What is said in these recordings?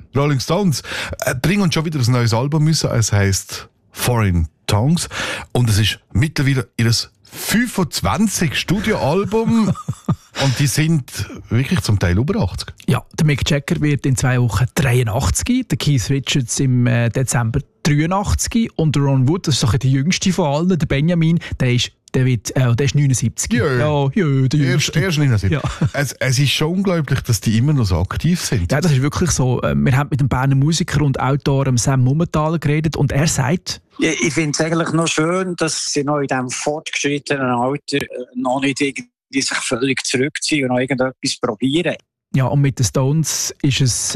Rolling Stones bringen uns schon wieder ein neues Album müssen. Es heisst Foreign Tongues und es ist mittlerweile ihr 25 Studioalbum und die sind wirklich zum Teil über 80. Ja, der Mick Jagger wird in 2 Wochen 83, der Keith Richards im Dezember 83 und der Ron Wood, das ist doch der jüngste von allen, der Benjamin, der ist 79. Ja, der jüngste. Erst 79. Ja. Es ist schon unglaublich, dass die immer noch so aktiv sind. Ja, das ist wirklich so. Wir haben mit dem Berner Musiker und Autor Sam Mumenthaler geredet und er sagt... Ja, ich finde es eigentlich noch schön, dass sie noch in diesem fortgeschrittenen Alter noch nicht irgendwie sich völlig zurückziehen und noch irgendetwas probieren. Ja, und mit den Stones ist es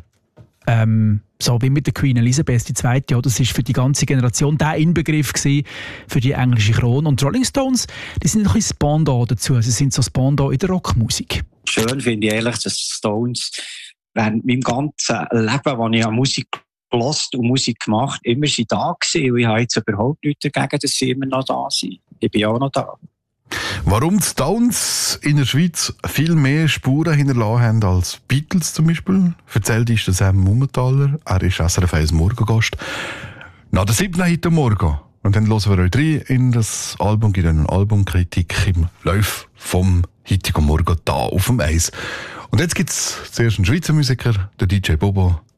so wie mit der Queen Elizabeth II. Ja, das war für die ganze Generation der Inbegriff gewesen für die englische Krone. Und die Rolling Stones, die sind ein bisschen das Pendant dazu. Sie sind so das Pendant in der Rockmusik. Schön finde ich ehrlich, dass die Stones während meinem ganzen Leben, als ich Musik gehört und Musik gemacht habe, immer sie da gewesen. Und ich habe jetzt überhaupt nichts dagegen, dass sie immer noch da sind. Ich bin auch noch da. Warum die Stones in der Schweiz viel mehr Spuren hinterlassen haben als Beatles zum Beispiel, erzählt ist der Sam Mumenthaler. Er ist SRF 1 Morgengast. Nach der 7. Hit am Morgen. Und dann hören wir euch rein in das Album, gibt eine Albumkritik im Lauf vom heutigen Morgen da auf dem Eis. Und jetzt gibt es zuerst einen Schweizer Musiker, der DJ Bobo.